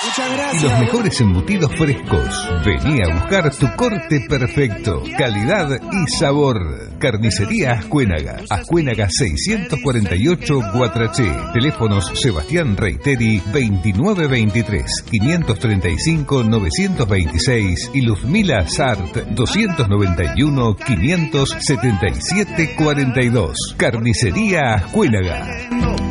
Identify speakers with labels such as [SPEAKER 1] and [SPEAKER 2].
[SPEAKER 1] Muchas gracias.
[SPEAKER 2] Y los mejores embutidos frescos. Vení a buscar tu corte perfecto. Calidad y sabor. Carnicería Ascuénaga. Ascuénaga 648 Guatraché. Teléfonos Sebastián Reiteri 2923 535 926 y Luzmila Sart 291 577 42. Carnicería Ascuénaga.